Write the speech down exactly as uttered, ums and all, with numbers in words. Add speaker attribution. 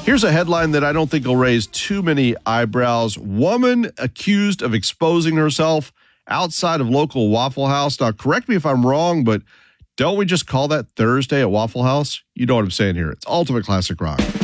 Speaker 1: Here's a headline that I don't think will raise too many eyebrows. Woman accused of exposing herself outside of local Waffle House. Now, correct me if I'm wrong, but don't we just call that Thursday at Waffle House? You know what I'm saying here. It's Ultimate Classic Rock.